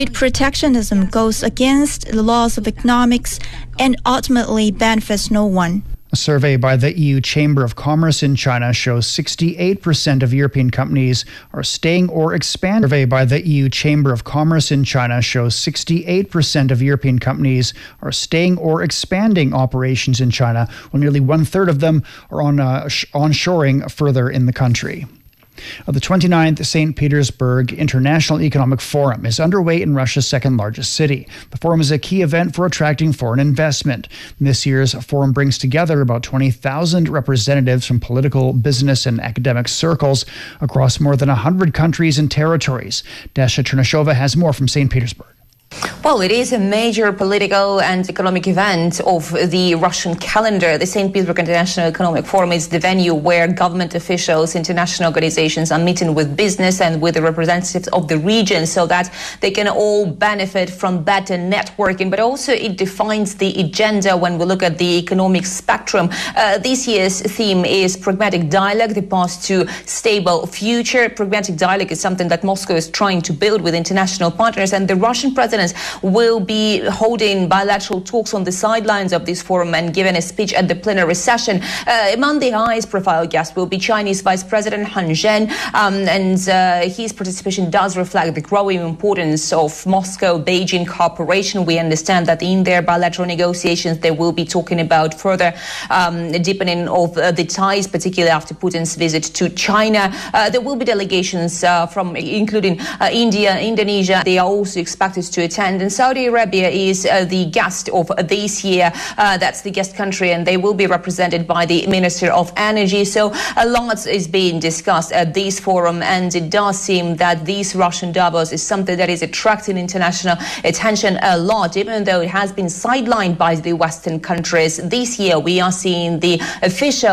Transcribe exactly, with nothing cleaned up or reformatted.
Protectionism goes against the laws of economics and ultimately benefits no one. A survey by the E U Chamber of Commerce in China shows sixty-eight percent of European companies are staying or expanding. A survey by the E U Chamber of Commerce in China shows sixty-eight percent of European companies are staying or expanding operations in China, while nearly one-third of them are on uh, onshoring further in the country. The twenty-ninth Saint Petersburg International Economic Forum is underway in Russia's second largest city. The forum is a key event for attracting foreign investment. This year's forum brings together about twenty thousand representatives from political, business, and academic circles across more than one hundred countries and territories. Dasha Chernashova has more from Saint Petersburg. Well, it is a major political and economic event of the Russian calendar. The Saint Petersburg International Economic Forum is the venue where government officials, international organizations are meeting with business and with the representatives of the region so that they can all benefit from better networking. But also it defines the agenda when we look at the economic spectrum. Uh, this year's theme is pragmatic dialogue, the path to stable future. Pragmatic dialogue is something that Moscow is trying to build with international partners, and the Russian president will be holding bilateral talks on the sidelines of this forum and giving a speech at the plenary session. Uh, among the highest profile guests will be Chinese Vice President Han Zheng, um, and uh, his participation does reflect the growing importance of Moscow-Beijing cooperation. We understand that in their bilateral negotiations they will be talking about further um, deepening of uh, the ties, particularly after Putin's visit to China. Uh, there will be delegations uh, from including uh, India, Indonesia. They are also expected to attend, and Saudi Arabia is uh, the guest of this year. Uh, that's the guest country, and they will be represented by the Minister of Energy. So a lot is being discussed at this forum, and it does seem that this Russian Davos is something that is attracting international attention a lot, even though it has been sidelined by the Western countries. This year we are seeing the official